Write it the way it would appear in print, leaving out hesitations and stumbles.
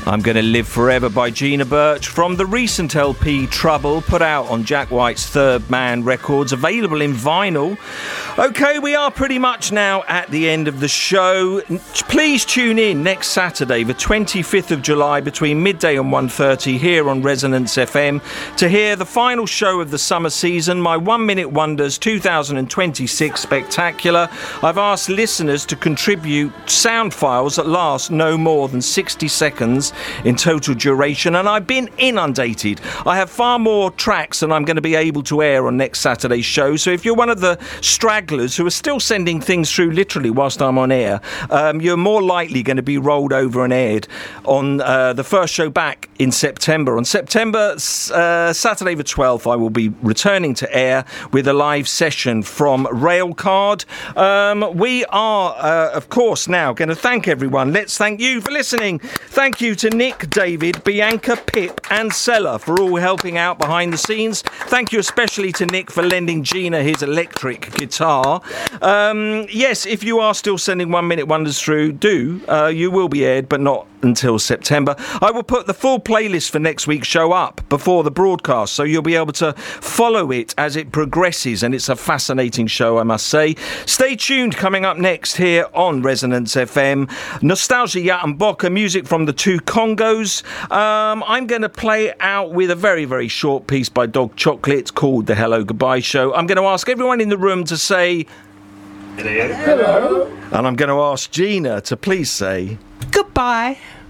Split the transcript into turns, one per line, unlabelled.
I'm Gonna Live Forever by Gina Birch from the recent LP Trouble, put out on Jack White's Third Man Records, available in vinyl. OK, we are pretty much now at the end of the show. Please tune in next Saturday, the 25th of July, between midday and 1:30 here on Resonance FM to hear the final show of the summer season, my 1 Minute Wonders 2026 Spectacular. I've asked listeners to contribute sound files that last no more than 60 seconds in total duration, and I've been inundated. I have far more tracks than I'm going to be able to air on next Saturday's show, so if you're one of the stragglers who are still sending things through literally whilst I'm on air, you're more likely going to be rolled over and aired on the first show back in September. On September, Saturday the 12th, I will be returning to air with a live session from Railcard. We are, of course, now going to thank everyone. Let's thank you for listening. Thank you to Nick, David, Bianca, Pip and Sella for all helping out behind the scenes. Thank you especially to Nick for lending Gina his electric guitar. Yes, if you are still sending 1 Minute Wonders through, you will be aired, but not until September. I will put the full playlist for next week's show up before the broadcast, so you'll be able to follow it as it progresses, and it's a fascinating show, I must say. Stay tuned. Coming up next here on Resonance FM, Nostalgia Yatamboka, music from the Two Congos. I'm going to play out with a very, very short piece by Dog Chocolate called The Hello Goodbye Show. I'm going to ask everyone in the room to say hello. And I'm going to ask Gina to please say
goodbye.